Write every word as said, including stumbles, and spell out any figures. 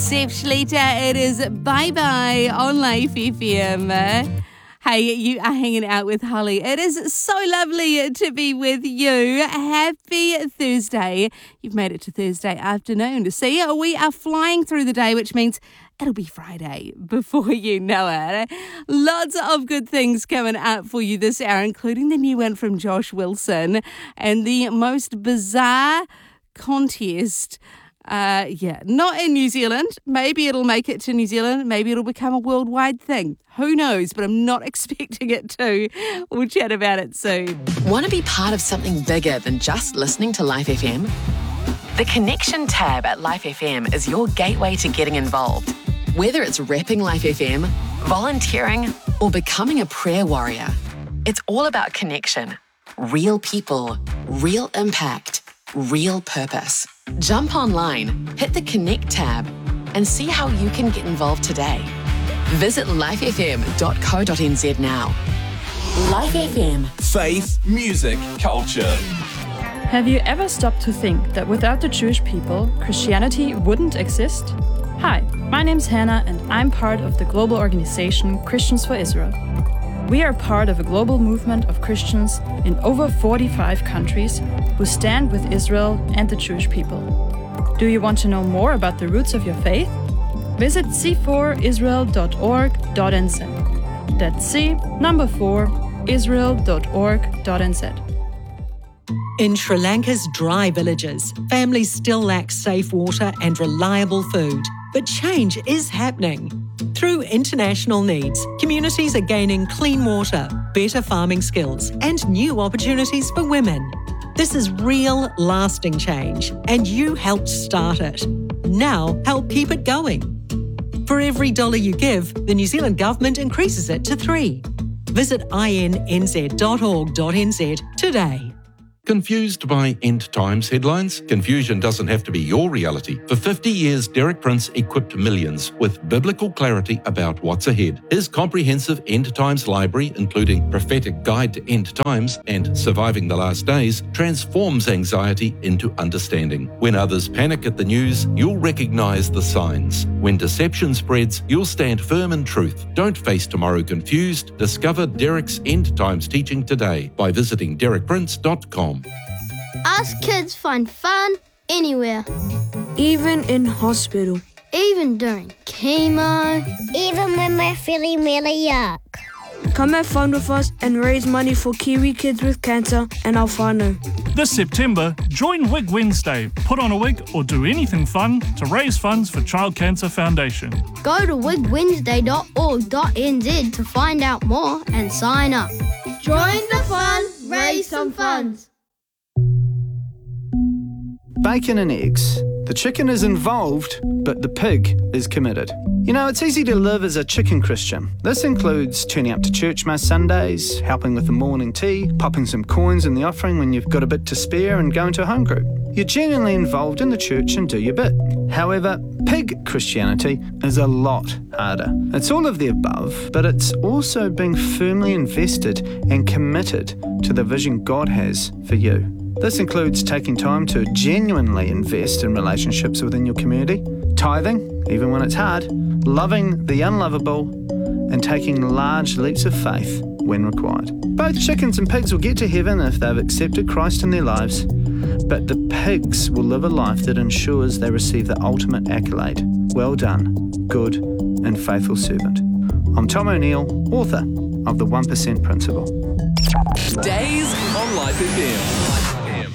Steph Schleter. It is Bye Bye on Life F M. Hey, you are hanging out with Holly. It is so lovely to be with you. Happy Thursday. You've made it to Thursday afternoon. See, we are flying through the day, which means it'll be Friday before you know it. Lots of good things coming up for you this hour, including the new one from Josh Wilson and the most bizarre contest. Uh, yeah, not in New Zealand. Maybe it'll make it to New Zealand. Maybe it'll become a worldwide thing. Who knows? But I'm not expecting it to. We'll chat about it soon. Want to be part of something bigger than just listening to Life F M? The Connection tab at Life F M is your gateway to getting involved. Whether it's repping Life F M, volunteering, or becoming a prayer warrior, it's all about connection. Real people, real impact, real purpose. Jump online, hit the Connect tab, and see how you can get involved today. Visit life f m dot co dot n z now. Life F M. Faith, music, culture. Have you ever stopped to think that without the Jewish people, Christianity wouldn't exist? Hi, my name's Hannah, and I'm part of the global organization Christians for Israel. We are part of a global movement of Christians in over forty-five countries who stand with Israel and the Jewish people. Do you want to know more about the roots of your faith? Visit c four israel dot org dot n z. That's C, number four, israel dot org dot n z. In Sri Lanka's dry villages, families still lack safe water and reliable food. But change is happening. Through international needs, communities are gaining clean water, better farming skills, and new opportunities for women. This is real, lasting change, and you helped start it. Now, help keep it going. For every dollar you give, the New Zealand Government increases it to three. Visit i n n z dot org dot n z today. Confused by end times headlines? Confusion doesn't have to be your reality. For fifty years, Derek Prince equipped millions with biblical clarity about what's ahead. His comprehensive end times library, including Prophetic Guide to End Times and Surviving the Last Days, transforms anxiety into understanding. When others panic at the news, you'll recognize the signs. When deception spreads, you'll stand firm in truth. Don't face tomorrow confused. Discover Derek's end times teaching today by visiting derek prince dot com. Us kids find fun anywhere. Even in hospital. Even during chemo. Even when we're feeling really yuck. Come have fun with us and raise money for Kiwi kids with cancer and Alfano. This September, join Wig Wednesday. Put on a wig or do anything fun to raise funds for Child Cancer Foundation. Go to wig wednesday dot org dot n z to find out more and sign up. Join the fun, raise some funds. Bacon and eggs. The chicken is involved, but the pig is committed. You know, it's easy to live as a chicken Christian. This includes turning up to church most Sundays, helping with the morning tea, popping some coins in the offering when you've got a bit to spare, and going to a home group. You're genuinely involved in the church and do your bit. However, pig Christianity is a lot harder. It's all of the above, but it's also being firmly invested and committed to the vision God has for you. This includes taking time to genuinely invest in relationships within your community, tithing, even when it's hard, loving the unlovable, and taking large leaps of faith when required. Both chickens and pigs will get to heaven if they've accepted Christ in their lives, but the pigs will live a life that ensures they receive the ultimate accolade. Well done, good and faithful servant. I'm Tom O'Neill, author of The one percent Principle. Days on Life F M.